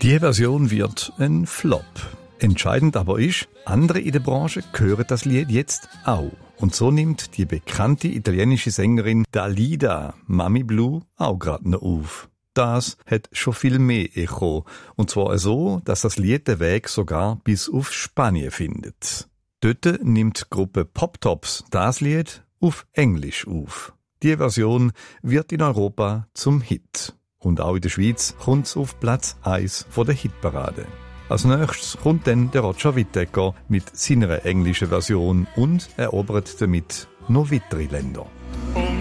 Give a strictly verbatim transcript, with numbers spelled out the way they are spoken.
Die Version wird ein Flop. Entscheidend aber ist, andere in der Branche hören das Lied jetzt auch. Und so nimmt die bekannte italienische Sängerin Dalida Mami Blue auch gerade noch auf. Das hat schon viel mehr Echo. Und zwar so, dass das Lied den Weg sogar bis auf Spanien findet. Dort nimmt die Gruppe Pop Tops das Lied auf Englisch auf. Die Version wird in Europa zum Hit. Und auch in der Schweiz kommt es auf Platz eins von der Hitparade. Als nächstes kommt dann der Roger Whittaker mit seiner englischen Version und erobert damit noch weitere Länder. Um